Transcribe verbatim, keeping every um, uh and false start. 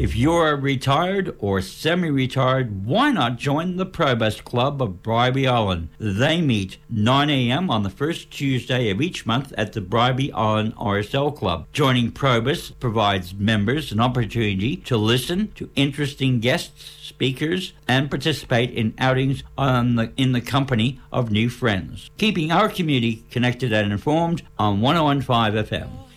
If you're retired or semi-retired, why not join the Probus Club of Bribie Island? They meet nine a.m. on the first Tuesday of each month at the Bribie Island R S L Club. Joining Probus provides members an opportunity to listen to interesting guests, speakers, and participate in outings on the, in the company of new friends. Keeping our community connected and informed on one oh one point five F M.